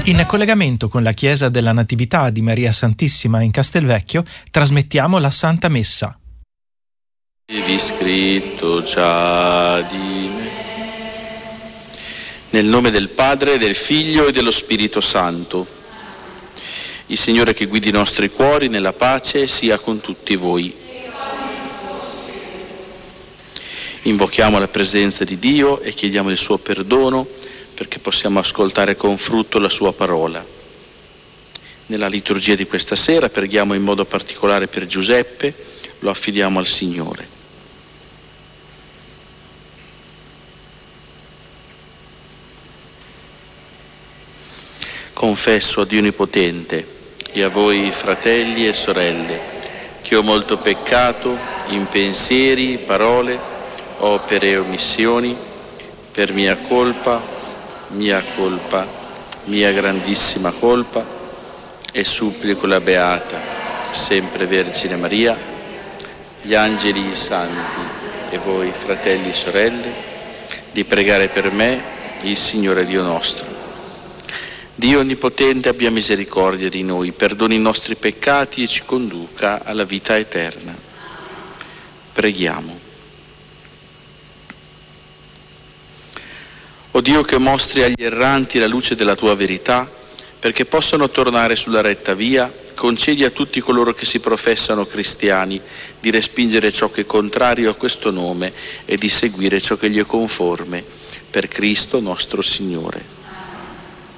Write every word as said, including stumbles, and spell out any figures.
In collegamento con la chiesa della Natività di Maria Santissima in Castelvecchio, trasmettiamo la Santa Messa. Avevi scritto già di me. Nel nome del Padre, del Figlio e dello Spirito Santo. Il Signore che guidi i nostri cuori nella pace sia con tutti voi. Invochiamo la presenza di Dio e chiediamo il suo perdono perché possiamo ascoltare con frutto la sua parola. Nella liturgia di questa sera preghiamo in modo particolare per Giuseppe, lo affidiamo al Signore. Confesso a Dio Onnipotente e a voi fratelli e sorelle che ho molto peccato in pensieri, parole, opere e omissioni, per mia colpa, mia colpa, mia grandissima colpa, e supplico la Beata, sempre Vergine Maria, gli angeli, i santi e voi fratelli e sorelle, di pregare per me il Signore Dio nostro. Dio Onnipotente abbia misericordia di noi, perdoni i nostri peccati e ci conduca alla vita eterna. Preghiamo. O Dio che mostri agli erranti la luce della tua verità, perché possano tornare sulla retta via, concedi a tutti coloro che si professano cristiani di respingere ciò che è contrario a questo nome e di seguire ciò che gli è conforme. Per Cristo nostro Signore.